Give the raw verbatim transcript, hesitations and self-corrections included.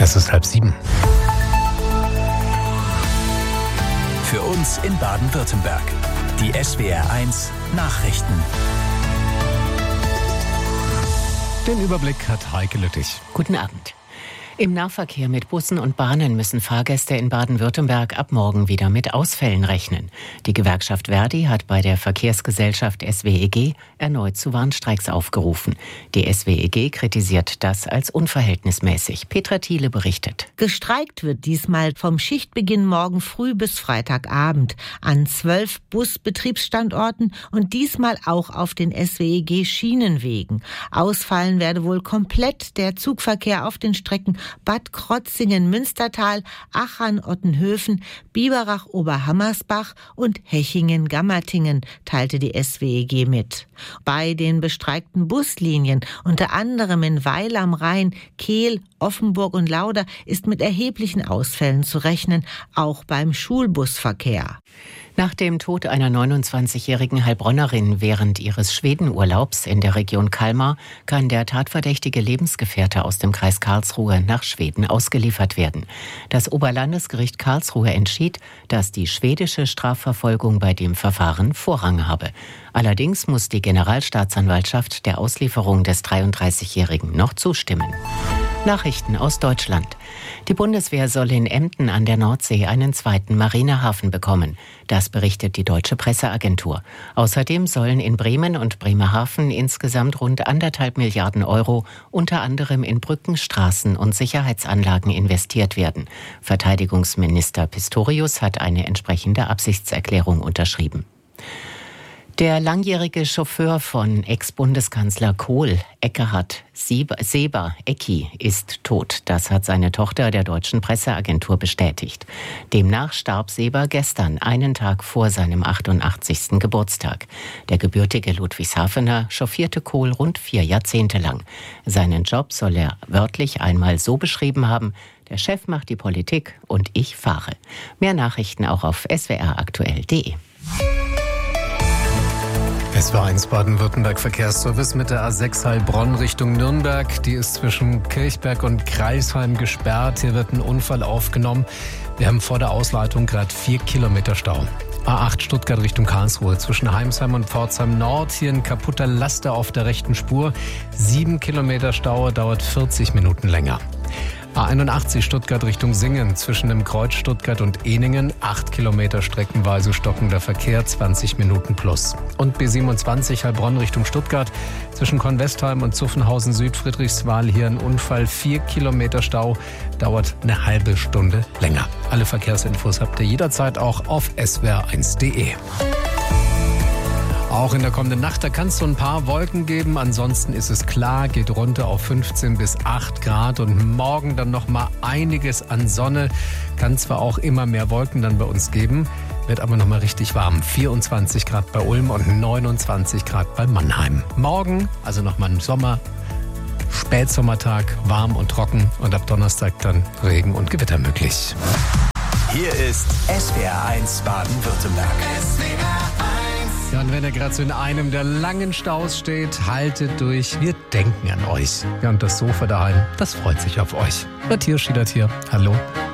Es ist halb sieben. Für uns in Baden-Württemberg. Die S W R eins Nachrichten. Den Überblick hat Heike Lüttich. Guten Abend. Im Nahverkehr mit Bussen und Bahnen müssen Fahrgäste in Baden-Württemberg ab morgen wieder mit Ausfällen rechnen. Die Gewerkschaft Verdi hat bei der Verkehrsgesellschaft S W E G erneut zu Warnstreiks aufgerufen. Die S W E G kritisiert das als unverhältnismäßig. Petra Thiele berichtet. Gestreikt wird diesmal vom Schichtbeginn morgen früh bis Freitagabend an zwölf Busbetriebsstandorten und diesmal auch auf den S W E G-Schienenwegen. Ausfallen werde wohl komplett der Zugverkehr auf den Strecken Bad Krotzingen, Münstertal, Achern, Ottenhöfen, Biberach, Oberhammersbach und Hechingen, Gammertingen, teilte die S W E G mit. Bei den bestreikten Buslinien, unter anderem in Weil am Rhein, Kehl, Offenburg und Lauda, ist mit erheblichen Ausfällen zu rechnen, auch beim Schulbusverkehr. Nach dem Tod einer neunundzwanzigjährigen Heilbronnerin während ihres Schwedenurlaubs in der Region Kalmar kann der tatverdächtige Lebensgefährte aus dem Kreis Karlsruhe nach Schweden ausgeliefert werden. Das Oberlandesgericht Karlsruhe entschied, dass die schwedische Strafverfolgung bei dem Verfahren Vorrang habe. Allerdings muss die Generalstaatsanwaltschaft der Auslieferung des dreiunddreißigjährigen noch zustimmen. Nachrichten aus Deutschland. Die Bundeswehr soll in Emden an der Nordsee einen zweiten Marinehafen bekommen. Das berichtet die Deutsche Presseagentur. Außerdem sollen in Bremen und Bremerhaven insgesamt rund anderthalb Milliarden Euro unter anderem in Brücken, Straßen und Sicherheitsanlagen investiert werden. Verteidigungsminister Pistorius hat eine entsprechende Absichtserklärung unterschrieben. Der langjährige Chauffeur von Ex-Bundeskanzler Kohl, Ekkehard Seeber, Ecki, ist tot. Das hat seine Tochter der deutschen Presseagentur bestätigt. Demnach starb Seeber gestern, einen Tag vor seinem achtundachtzigsten Geburtstag. Der gebürtige Ludwigshafener chauffierte Kohl rund vier Jahrzehnte lang. Seinen Job soll er wörtlich einmal so beschrieben haben: Der Chef macht die Politik und ich fahre. Mehr Nachrichten auch auf s w r aktuell punkt d e. S W R eins Baden-Württemberg Verkehrsservice mit der A sechs Heilbronn Richtung Nürnberg. Die ist zwischen Kirchberg und Kreisheim gesperrt. Hier wird ein Unfall aufgenommen. Wir haben vor der Ausleitung gerade vier Kilometer Stau. A acht Stuttgart Richtung Karlsruhe zwischen Heimsheim und Pforzheim Nord. Hier ein kaputter Laster auf der rechten Spur. Sieben Kilometer Stau, dauert vierzig Minuten länger. A einundachtzig Stuttgart Richtung Singen zwischen dem Kreuz Stuttgart und Ehningen, acht Kilometer streckenweise stockender Verkehr, zwanzig Minuten plus. Und B siebenundzwanzig Heilbronn Richtung Stuttgart zwischen Kornwestheim und Zuffenhausen Südfriedrichswal, hier ein Unfall, vier Kilometer Stau, dauert eine halbe Stunde länger. Alle Verkehrsinfos habt ihr jederzeit auch auf s w r eins punkt d e. Auch in der kommenden Nacht, da kann es so ein paar Wolken geben. Ansonsten ist es klar, geht runter auf fünfzehn bis acht Grad. Und morgen dann noch mal einiges an Sonne. Kann zwar auch immer mehr Wolken dann bei uns geben, wird aber noch mal richtig warm. vierundzwanzig Grad bei Ulm und neunundzwanzig Grad bei Mannheim. Morgen, also noch mal ein Sommer, Spätsommertag, warm und trocken. Und ab Donnerstag dann Regen und Gewitter möglich. Hier ist S W R eins Baden-Württemberg. Ja, und wenn ihr gerade so in einem der langen Staus steht, haltet durch. Wir denken an euch. Ja, und das Sofa daheim, das freut sich auf euch. Matthias Schiedert hier. Hallo.